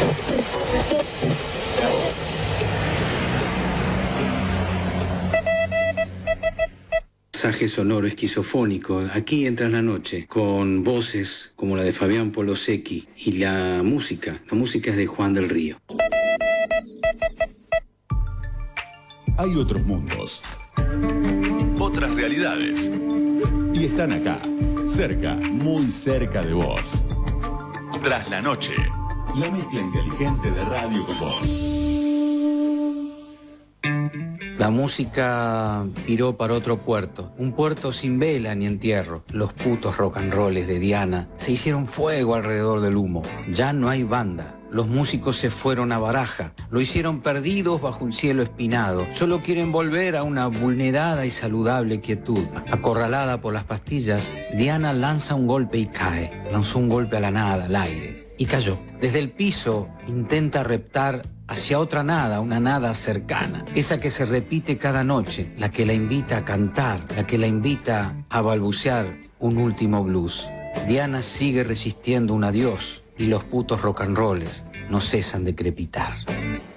Mensaje sonoro esquizofónico, aquí entra la noche, con voces como la de Fabián Polosecchi, y la música es de Juan del Río. Hay otros mundos, otras realidades, y están acá, cerca, muy cerca de vos. Tras la noche, la mezcla inteligente de radio con vos. La música viró para otro puerto, un puerto sin vela ni entierro. Los putos rock and rolls de Diana se hicieron fuego alrededor del humo. Ya no hay banda. Los músicos se fueron a Baraja, lo hicieron perdidos bajo un cielo espinado. Solo quieren volver a una vulnerada y saludable quietud. Acorralada por las pastillas, Diana lanza un golpe y cae. Lanzó un golpe a la nada, al aire, y cayó. Desde el piso intenta reptar hacia otra nada, una nada cercana, esa que se repite cada noche, la que la invita a cantar, la que la invita a balbucear un último blues. Diana sigue resistiendo un adiós y los putos rock and rolls no cesan de crepitar.